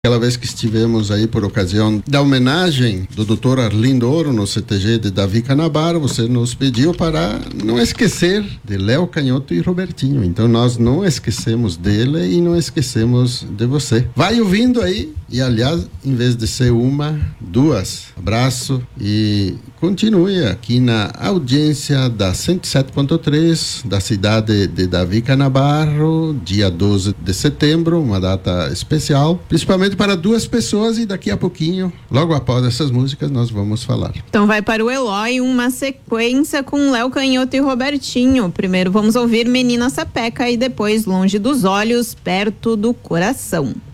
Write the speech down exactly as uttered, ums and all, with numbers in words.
Aquela vez que estivemos aí por ocasião da homenagem do doutor Arlindo Ouro no C T G de Davi Canabaro, você nos pediu para não esquecer de Léo Canhoto e Robertinho. Então nós não esquecemos dele e não esquecemos de você. Vai ouvindo aí e, aliás, em vez de ser uma, duas. Abraço e continue aqui na audiência da cento e sete ponto três da cidade de Davi Canabaro, dia doze de setembro, uma data especial, principalmente para duas pessoas, e daqui a pouquinho, logo após essas músicas, nós vamos falar. Então vai para o Eloy uma sequência com Léo Canhoto e Robertinho. Primeiro vamos ouvir Menina Sapeca e depois Longe dos Olhos, Perto do Coração.